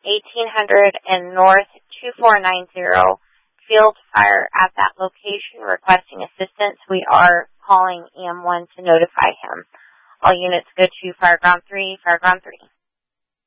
1800 and North 2490. Field fire at that location requesting assistance. We are calling EM1 to notify him. All units go to Fire Ground 3, Fire Ground 3.